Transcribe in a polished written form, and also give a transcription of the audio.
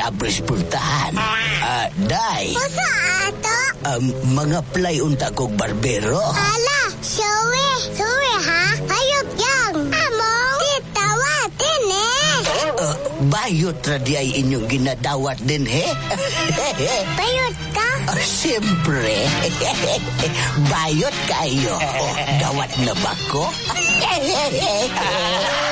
abres purtahan. Day. Usa ato? Mga play unta kog barbero. Ala, suwe ha? Hayop yang. Among, titawatin Bayot ra di ay inyong ginadawat din, he? Bayot ka? Siyempre. Bayot kayo. Dawat na ba ko?